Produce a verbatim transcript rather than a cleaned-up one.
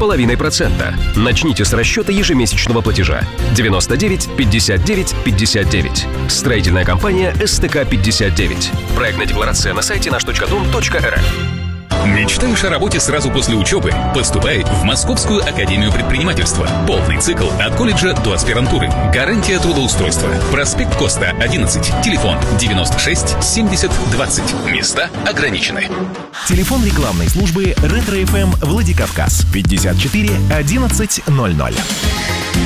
половиной процента. Начните с расчета ежемесячного платежа. девяносто девять пятьдесят девять пятьдесят девять. Строительная компания эс тэ ка пятьдесят девять. Проектная декларация на сайте наш точка дом точка эр эф. Мечтаешь о работе сразу после учебы? Поступай в Московскую академию предпринимательства. Полный цикл от колледжа до аспирантуры. Гарантия трудоустройства. Проспект Коста, одиннадцать. Телефон девяносто шесть семьдесят двадцать. Места ограничены. Телефон рекламной службы Ретро эф эм Владикавказ пятьдесят четыре одиннадцать ноль ноль.